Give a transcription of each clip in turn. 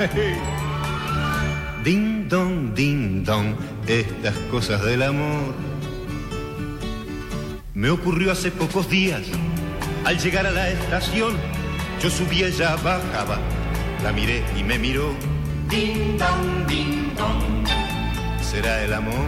Ding dong, estas cosas del amor. Me ocurrió hace pocos días, al llegar a la estación, yo subí, ella bajaba, la miré y me miró. Ding dong, ¿será el amor?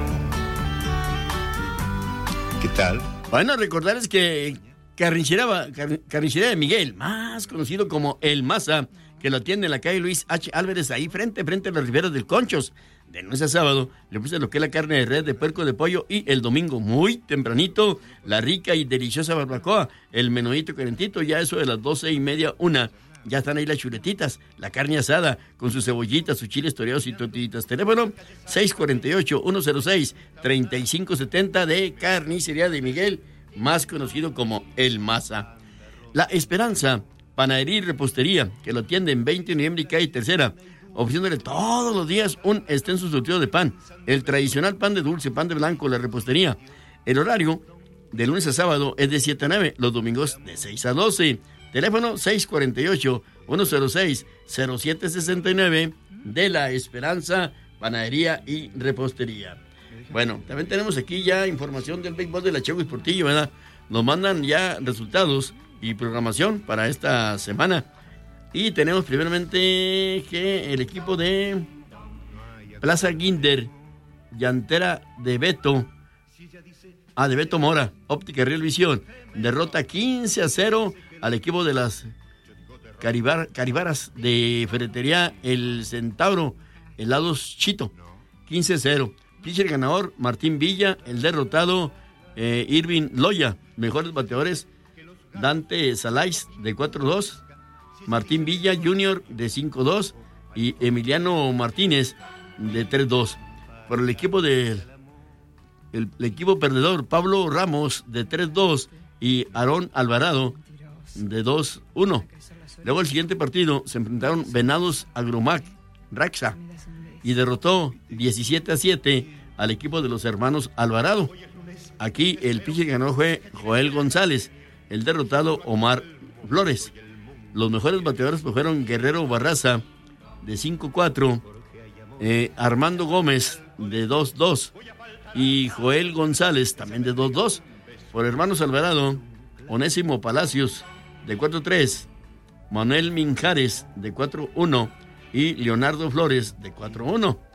¿Qué tal? Bueno, recordarles que Carnicería de Miguel, más conocido como El Maza, que lo atiende en la calle Luis H. Álvarez, ahí frente a las riberas del Conchos. De lunes a sábado le puse lo que es la carne de res, de puerco, de pollo, y el domingo muy tempranito la rica y deliciosa barbacoa, el menudito calentito, ya eso de las 12:30, 1. Ya están ahí las chuletitas, la carne asada con sus cebollitas, sus chiles toreados y tortillitas. Teléfono 648-106-3570 de Carnicería de Miguel, más conocido como El Maza. La Esperanza, panadería y repostería, que lo atiende en 20 de noviembre y calle Tercera, ofreciéndole todos los días un extenso surtido de pan, el tradicional pan de dulce, pan de blanco, la repostería. El horario de lunes a sábado es de 7 a 9, los domingos de 6 a 12. Teléfono 648-106-0769 de La Esperanza, panadería y repostería. Bueno, también tenemos aquí ya información del béisbol de la Cheguis Portillo, ¿verdad? Nos mandan ya resultados y programación para esta semana. Y tenemos primeramente que el equipo de Plaza Guinder, llantera de Beto Mora, Óptica Real Visión, derrota 15-0 al equipo de las Caribaras de Ferretería El Centauro, Helados Chito, 15-0. Pitcher ganador Martín Villa, el derrotado Irving Loya. Mejores bateadores Dante Salais de 4-2, Martín Villa Jr. de 5-2 y Emiliano Martínez de 3-2. Por el equipo el equipo perdedor, Pablo Ramos de 3-2 y Aarón Alvarado de 2-1. Luego el siguiente partido se enfrentaron Venados Agromac Raxa y derrotó 17-7 al equipo de los hermanos Alvarado. Aquí el pitcher ganó fue Joel González, el derrotado Omar Flores. Los mejores bateadores fueron Guerrero Barraza de 5-4, Armando Gómez de 2-2 y Joel González también de 2-2. Por hermanos Alvarado, Onésimo Palacios de 4-3, Manuel Minjares de 4-1 y Leonardo Flores de 4-1.